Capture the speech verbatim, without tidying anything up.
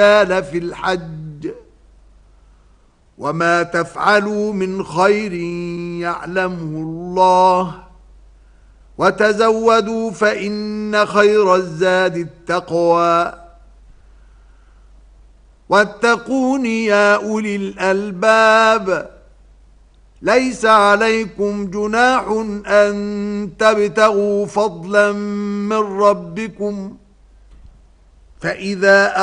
في الحج وما تفعلوا من خير يعلمه الله وتزودوا فإن خير الزاد التقوى واتقون يا أولي الألباب ليس عليكم جناح أن تبتغوا فضلا من ربكم فإذا